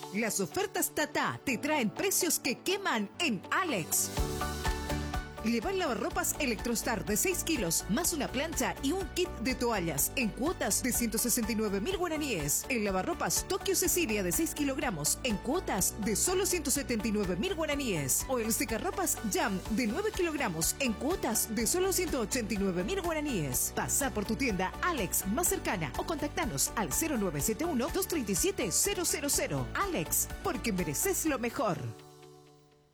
Las ofertas Tata te traen precios que queman en Alex. Llevar lavarropas Electrostar de 6 kilos, más una plancha y un kit de toallas en cuotas de 169.000 guaraníes. El lavarropas Tokio Cecilia de 6 kilogramos en cuotas de solo 179.000 guaraníes. O el secarropas Jam de 9 kilogramos en cuotas de solo 189.000 guaraníes. Pasa por tu tienda Alex más cercana o contactanos al 0971-237-000. Alex, porque mereces lo mejor.